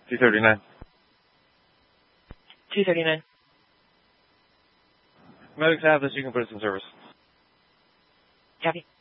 239. 239. Medics have this. You can put us in service. Copy.